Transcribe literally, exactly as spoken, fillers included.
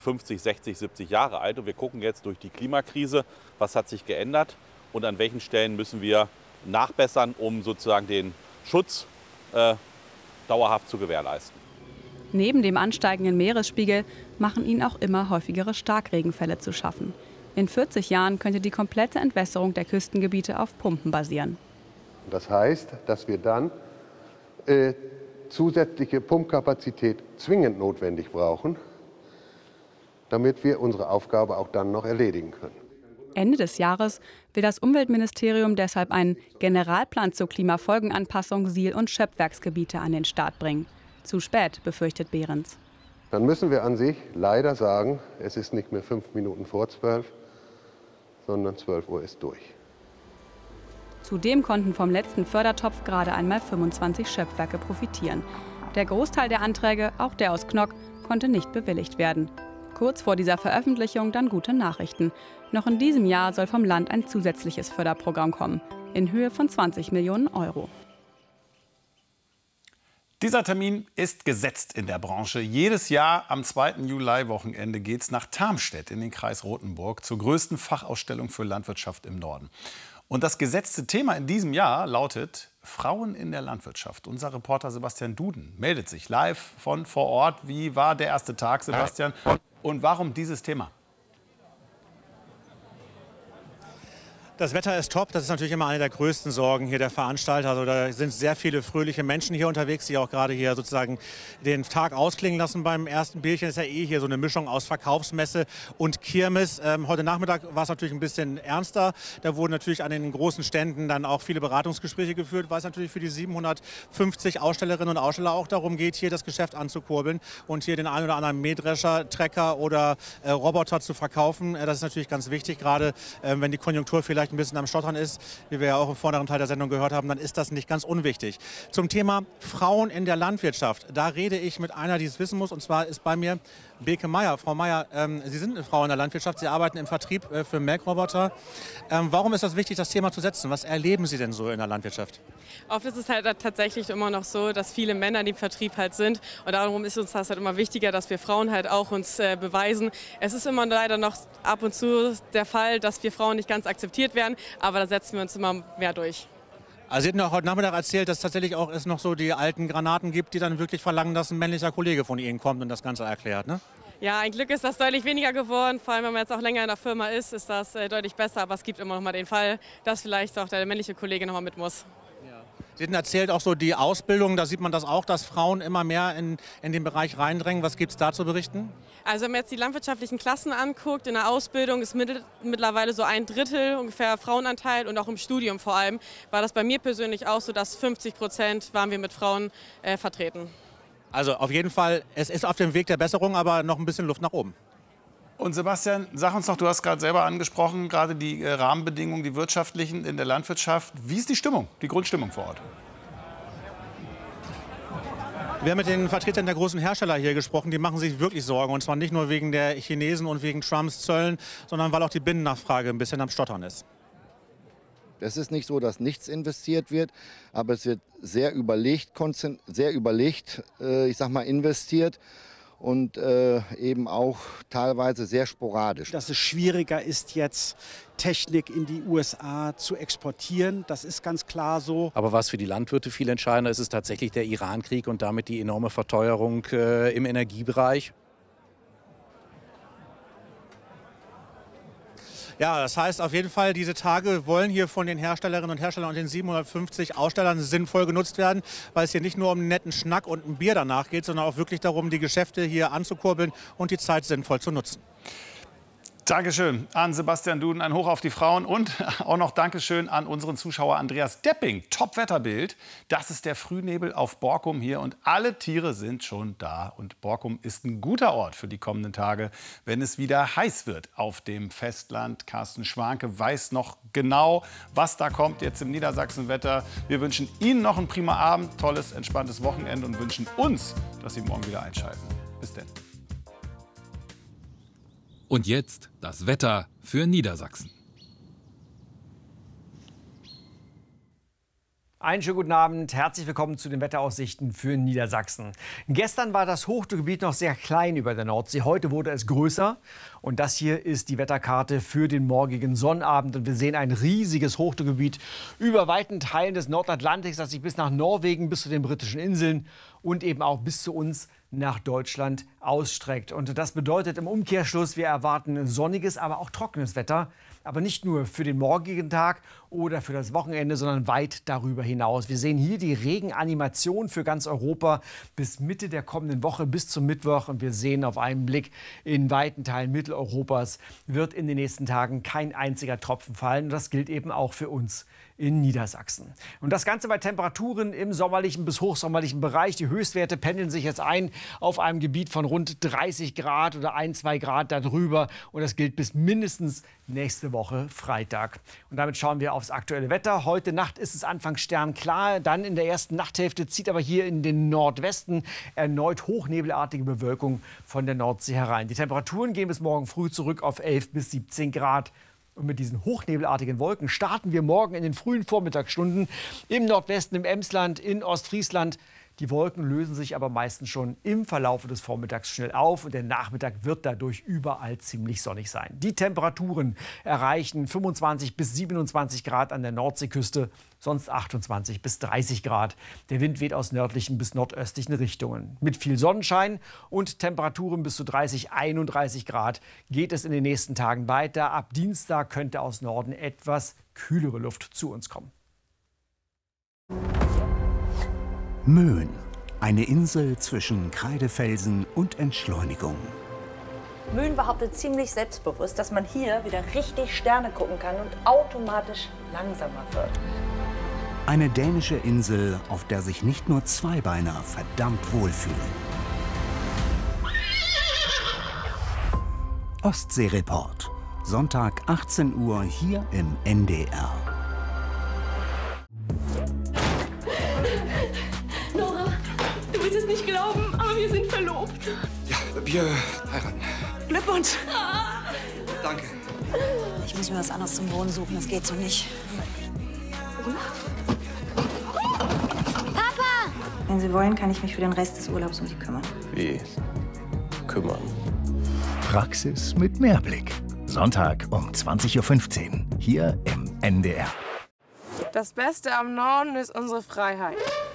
fünfzig, sechzig, siebzig Jahre alt und wir gucken jetzt durch die Klimakrise, was hat sich geändert und an welchen Stellen müssen wir nachbessern, um sozusagen den Schutz äh, dauerhaft zu gewährleisten. Neben dem ansteigenden Meeresspiegel machen ihnen auch immer häufigere Starkregenfälle zu schaffen. In vierzig Jahren könnte die komplette Entwässerung der Küstengebiete auf Pumpen basieren. Das heißt, dass wir dann äh, zusätzliche Pumpkapazität zwingend notwendig brauchen, damit wir unsere Aufgabe auch dann noch erledigen können. Ende des Jahres will das Umweltministerium deshalb einen Generalplan zur Klimafolgenanpassung Siel- und Schöpfwerksgebiete an den Start bringen. Zu spät, befürchtet Behrens. Dann müssen wir an sich leider sagen, es ist nicht mehr fünf Minuten vor zwölf, sondern zwölf Uhr ist durch. Zudem konnten vom letzten Fördertopf gerade einmal fünfundzwanzig Schöpfwerke profitieren. Der Großteil der Anträge, auch der aus Knock, konnte nicht bewilligt werden. Kurz vor dieser Veröffentlichung dann gute Nachrichten. Noch in diesem Jahr soll vom Land ein zusätzliches Förderprogramm kommen, in Höhe von zwanzig Millionen Euro. Dieser Termin ist gesetzt in der Branche. Jedes Jahr am zweiten Juli-Wochenende geht es nach Tarmstedt in den Kreis Rothenburg zur größten Fachausstellung für Landwirtschaft im Norden. Und das gesetzte Thema in diesem Jahr lautet Frauen in der Landwirtschaft. Unser Reporter Sebastian Duden meldet sich live von vor Ort. Wie war der erste Tag, Sebastian? Und warum dieses Thema? Das Wetter ist top, das ist natürlich immer eine der größten Sorgen hier der Veranstalter. Also da sind sehr viele fröhliche Menschen hier unterwegs, die auch gerade hier sozusagen den Tag ausklingen lassen beim ersten Bierchen. Das ist ja eh hier so eine Mischung aus Verkaufsmesse und Kirmes. Ähm, heute Nachmittag war es natürlich ein bisschen ernster. Da wurden natürlich an den großen Ständen dann auch viele Beratungsgespräche geführt, weil es natürlich für die siebenhundertfünfzig Ausstellerinnen und Aussteller auch darum geht, hier das Geschäft anzukurbeln und hier den einen oder anderen Mähdrescher, Trecker oder äh, Roboter zu verkaufen. Äh, das ist natürlich ganz wichtig, gerade äh, wenn die Konjunktur vielleicht ein bisschen am Stottern ist, wie wir ja auch im vorderen Teil der Sendung gehört haben, dann ist das nicht ganz unwichtig. Zum Thema Frauen in der Landwirtschaft, da rede ich mit einer, die es wissen muss, und zwar ist bei mir Beke Meier. Frau Meier, ähm, Sie sind eine Frau in der Landwirtschaft, Sie arbeiten im Vertrieb äh, für Melkroboter. Ähm, warum ist das wichtig, das Thema zu setzen? Was erleben Sie denn so in der Landwirtschaft? Oft ist es halt tatsächlich immer noch so, dass viele Männer im Vertrieb halt sind und darum ist uns das halt immer wichtiger, dass wir Frauen halt auch uns äh, beweisen. Es ist immer leider noch ab und zu der Fall, dass wir Frauen nicht ganz akzeptiert werden, aber da setzen wir uns immer mehr durch. Also Sie hatten ja heute Nachmittag erzählt, dass tatsächlich auch es noch so die alten Granaten gibt, die dann wirklich verlangen, dass ein männlicher Kollege von Ihnen kommt und das Ganze erklärt, ne? Ja, ein Glück ist das deutlich weniger geworden. Vor allem, wenn man jetzt auch länger in der Firma ist, ist das äh, deutlich besser. Aber es gibt immer noch mal den Fall, dass vielleicht auch der männliche Kollege noch mal mit muss. Sie hatten erzählt auch so die Ausbildung, da sieht man das auch, dass Frauen immer mehr in, in den Bereich reindrängen. Was gibt es da zu berichten? Also wenn man jetzt die landwirtschaftlichen Klassen anguckt, in der Ausbildung ist mittel, mittlerweile so ein Drittel ungefähr Frauenanteil und auch im Studium vor allem war das bei mir persönlich auch so, dass fünfzig Prozent waren wir mit Frauen äh, vertreten. Also auf jeden Fall, es ist auf dem Weg der Besserung, aber noch ein bisschen Luft nach oben. Und Sebastian, sag uns doch, du hast gerade selber angesprochen, gerade die äh, Rahmenbedingungen, die wirtschaftlichen in der Landwirtschaft. Wie ist die Stimmung, die Grundstimmung vor Ort? Wir haben mit den Vertretern der großen Hersteller hier gesprochen, die machen sich wirklich Sorgen. Und zwar nicht nur wegen der Chinesen und wegen Trumps Zöllen, sondern weil auch die Binnennachfrage ein bisschen am Stottern ist. Es ist nicht so, dass nichts investiert wird, aber es wird sehr überlegt, sehr überlegt äh, ich sag mal, investiert. Und äh, eben auch teilweise sehr sporadisch. Dass es schwieriger ist, jetzt Technik in die U S A zu exportieren, das ist ganz klar so. Aber was für die Landwirte viel entscheidender ist, ist tatsächlich der Iran-Krieg und damit die enorme Verteuerung äh, im Energiebereich. Ja, das heißt auf jeden Fall, diese Tage wollen hier von den Herstellerinnen und Herstellern und den siebenhundertfünfzig Ausstellern sinnvoll genutzt werden, weil es hier nicht nur um einen netten Schnack und ein Bier danach geht, sondern auch wirklich darum, die Geschäfte hier anzukurbeln und die Zeit sinnvoll zu nutzen. Dankeschön an Sebastian Duden, ein Hoch auf die Frauen und auch noch Dankeschön an unseren Zuschauer Andreas Depping. Top-Wetterbild, das ist der Frühnebel auf Borkum hier und alle Tiere sind schon da. Und Borkum ist ein guter Ort für die kommenden Tage, wenn es wieder heiß wird auf dem Festland. Carsten Schwanke weiß noch genau, was da kommt jetzt im Niedersachsen-Wetter. Wir wünschen Ihnen noch einen prima Abend, tolles, entspanntes Wochenende und wünschen uns, dass Sie morgen wieder einschalten. Bis dann. Und jetzt das Wetter für Niedersachsen. Einen schönen guten Abend, herzlich willkommen zu den Wetteraussichten für Niedersachsen. Gestern war das Hochdruckgebiet noch sehr klein über der Nordsee, heute wurde es größer. Und das hier ist die Wetterkarte für den morgigen Sonnabend. Und wir sehen ein riesiges Hochdruckgebiet über weiten Teilen des Nordatlantiks, das sich bis nach Norwegen, bis zu den britischen Inseln und eben auch bis zu uns nach Deutschland ausstreckt. Und das bedeutet im Umkehrschluss, wir erwarten sonniges, aber auch trockenes Wetter. Aber nicht nur für den morgigen Tag oder für das Wochenende, sondern weit darüber hinaus. Wir sehen hier die Regenanimation für ganz Europa bis Mitte der kommenden Woche, bis zum Mittwoch. Und wir sehen auf einen Blick, in weiten Teilen Mitteleuropas wird in den nächsten Tagen kein einziger Tropfen fallen. Und das gilt eben auch für uns in Niedersachsen. Und das Ganze bei Temperaturen im sommerlichen bis hochsommerlichen Bereich. Die Höchstwerte pendeln sich jetzt ein auf einem Gebiet von rund dreißig Grad oder ein, zwei Grad darüber. Und das gilt bis mindestens nächste Woche Freitag. Und damit schauen wir aufs aktuelle Wetter. Heute Nacht ist es anfangs sternklar. Dann in der ersten Nachthälfte zieht aber hier in den Nordwesten erneut hochnebelartige Bewölkung von der Nordsee herein. Die Temperaturen gehen bis morgen früh zurück auf elf bis siebzehn Grad. Und mit diesen hochnebelartigen Wolken starten wir morgen in den frühen Vormittagsstunden im Nordwesten, im Emsland, in Ostfriesland. Die Wolken lösen sich aber meistens schon im Verlauf des Vormittags schnell auf und der Nachmittag wird dadurch überall ziemlich sonnig sein. Die Temperaturen erreichen fünfundzwanzig bis siebenundzwanzig Grad an der Nordseeküste, sonst achtundzwanzig bis dreißig Grad. Der Wind weht aus nördlichen bis nordöstlichen Richtungen. Mit viel Sonnenschein und Temperaturen bis zu dreißig, einunddreißig Grad geht es in den nächsten Tagen weiter. Ab Dienstag könnte aus Norden etwas kühlere Luft zu uns kommen. Möhn, eine Insel zwischen Kreidefelsen und Entschleunigung. Möhn behauptet ziemlich selbstbewusst, dass man hier wieder richtig Sterne gucken kann und automatisch langsamer wird. Eine dänische Insel, auf der sich nicht nur Zweibeiner verdammt wohlfühlen. Ostseereport, Sonntag achtzehn Uhr hier im N D R. Nicht glauben, aber wir sind verlobt. Ja, wir heiraten. Glückwunsch. Danke. Ich muss mir was anderes zum Wohnen suchen, das geht so nicht. Papa! Wenn Sie wollen, kann ich mich für den Rest des Urlaubs um Sie kümmern. Wie? Kümmern. Praxis mit Mehrblick. Sonntag um zwanzig Uhr fünfzehn hier im N D R. Das Beste am Norden ist unsere Freiheit.